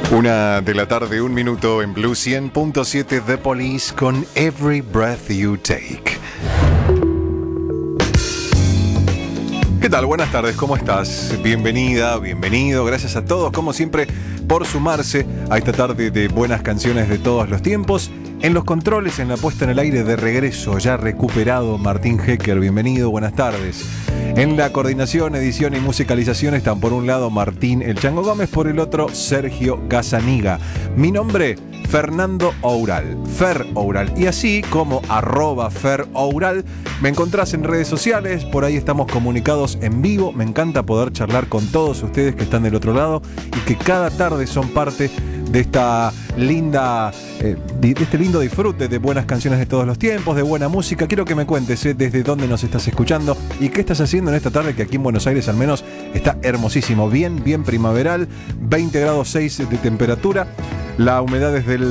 1:00 PM en Blue 100.7 The Police con Every Breath You Take. ¿Qué tal? Buenas tardes, ¿cómo estás? Bienvenida, bienvenido, gracias a todos, como siempre, por sumarse a esta tarde de buenas canciones de todos los tiempos. En los controles, en la puesta en el aire, de regreso, ya recuperado, Martín Hecker, bienvenido, buenas tardes. En la coordinación, edición y musicalización están por un lado Martín El Chango Gómez, por el otro Sergio Gazzaniga. Mi nombre, Fernando Oural, Fer Oural, y así como @Fer Oural, me encontrás en redes sociales, por ahí estamos comunicados en vivo. Me encanta poder charlar con todos ustedes que están del otro lado y que cada tarde son parte de esta linda, de este lindo disfrute de buenas canciones de todos los tiempos, de buena música. Quiero que me cuentes desde dónde nos estás escuchando y qué estás haciendo en esta tarde, que aquí en Buenos Aires al menos está hermosísimo, bien primaveral, 20 grados 6 de temperatura. La humedad es del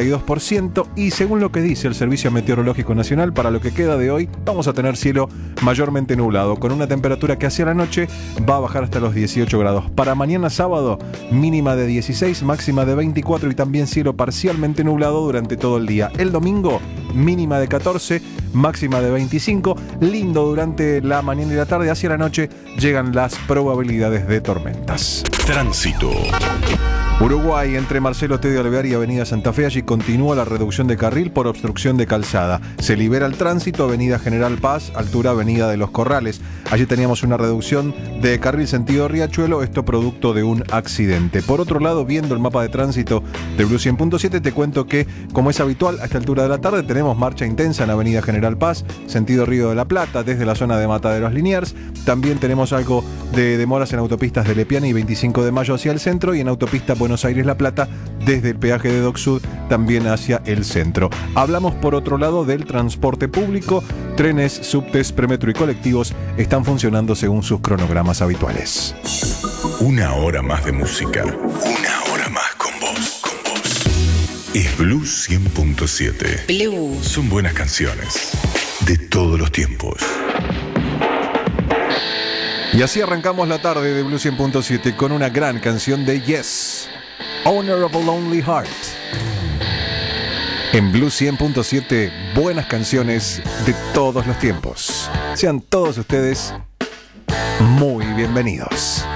72% y según lo que dice el Servicio Meteorológico Nacional, para lo que queda de hoy vamos a tener cielo mayormente nublado, con una temperatura que hacia la noche va a bajar hasta los 18 grados. Para mañana sábado, mínima de 16, máxima de 24 y también cielo parcialmente nublado durante todo el día. El domingo, mínima de 14, máxima de 25, lindo durante la mañana y la tarde. Hacia la noche llegan las probabilidades de tormentas. Tránsito. Uruguay, entre Marcelo T. de Alvear y Avenida Santa Fe, allí continúa la reducción de carril por obstrucción de calzada. Se libera el tránsito, Avenida General Paz, altura Avenida de los Corrales. Allí teníamos una reducción de carril sentido Riachuelo, esto producto de un accidente. Por otro lado, viendo el mapa de tránsito de Blue 100.7, te cuento que, como es habitual, a esta altura de la tarde tenemos marcha intensa en Avenida General Paz, sentido Río de la Plata, desde la zona de Mataderos Liniers. También tenemos algo de demoras en autopistas de Lepiana y 25 de Mayo hacia el centro, y en autopista Buenos Aires-La Plata, desde el peaje de Dock Sud también hacia el centro. Hablamos por otro lado del transporte público. Trenes, subtes, premetro y colectivos están funcionando según sus cronogramas habituales. 1 hora más de música. 1 hora más con vos. Es Blue 100.7. Blue. Son buenas canciones de todos los tiempos. Y así arrancamos la tarde de Blue 100.7 con una gran canción de Yes, Owner of a Lonely Heart. En Blue 100.7, buenas canciones de todos los tiempos. Sean todos ustedes muy bienvenidos.